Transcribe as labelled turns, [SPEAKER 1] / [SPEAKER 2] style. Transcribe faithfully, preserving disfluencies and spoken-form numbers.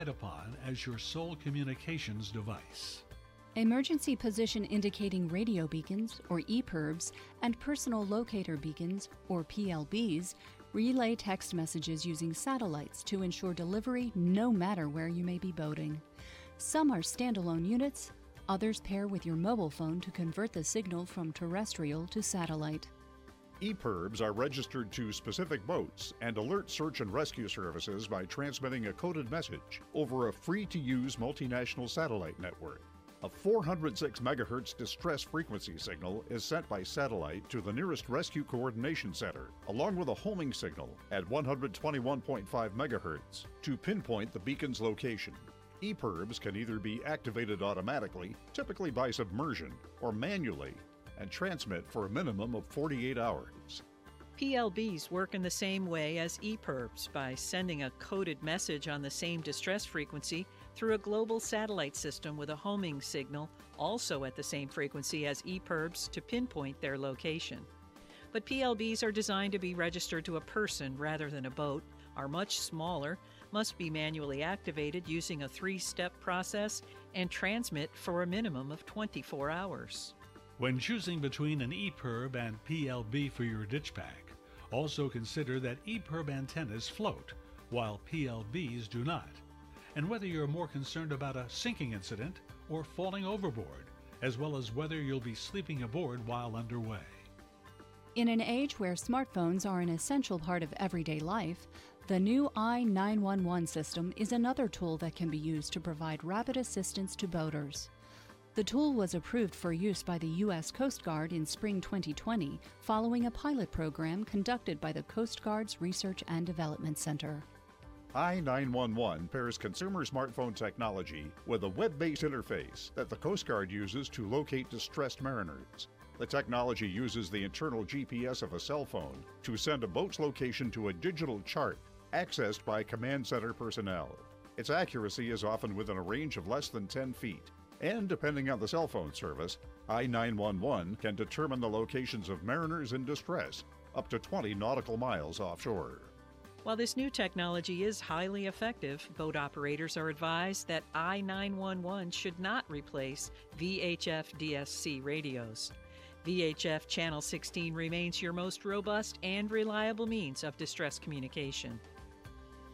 [SPEAKER 1] upon as your sole communications device.
[SPEAKER 2] Emergency Position Indicating Radio Beacons, or E P I R Bs, and Personal Locator Beacons, or P L Bs, relay text messages using satellites to ensure delivery no matter where you may be boating. Some are standalone units, others pair with your mobile phone to convert the signal from terrestrial to satellite.
[SPEAKER 3] E P I R Bs are registered to specific boats and alert search and rescue services by transmitting a coded message over a free-to-use multinational satellite network. A four hundred six megahertz distress frequency signal is sent by satellite to the nearest Rescue Coordination Center, along with a homing signal at one hundred twenty-one point five megahertz to pinpoint the beacon's location. E P I R Bs can either be activated automatically, typically by submersion, or manually, and transmit for a minimum of forty-eight hours.
[SPEAKER 4] P L Bs work in the same way as E P I R Bs by sending a coded message on the same distress frequency through a global satellite system with a homing signal also at the same frequency as E P I R Bs to pinpoint their location. But P L Bs are designed to be registered to a person rather than a boat, are much smaller, must be manually activated using a three-step process, and transmit for a minimum of twenty-four hours.
[SPEAKER 1] When choosing between an E P I R B and P L B for your ditch pack, also consider that E P I R B antennas float, while P L Bs do not, and whether you're more concerned about a sinking incident or falling overboard, as well as whether you'll be sleeping aboard while underway.
[SPEAKER 2] In an age where smartphones are an essential part of everyday life, the new I nine one one system is another tool that can be used to provide rapid assistance to boaters. The tool was approved for use by the U S Coast Guard in spring twenty twenty, following a pilot program conducted by the Coast Guard's Research and Development Center.
[SPEAKER 3] I nine one one pairs consumer smartphone technology with a web-based interface that the Coast Guard uses to locate distressed mariners. The technology uses the internal G P S of a cell phone to send a boat's location to a digital chart accessed by command center personnel. Its accuracy is often within a range of less than ten feet. And depending on the cell phone service, I nine one one can determine the locations of mariners in distress up to twenty nautical miles offshore.
[SPEAKER 4] While this new technology is highly effective, boat operators are advised that I nine one one should not replace V H F D S C radios. V H F Channel sixteen remains your most robust and reliable means of distress communication.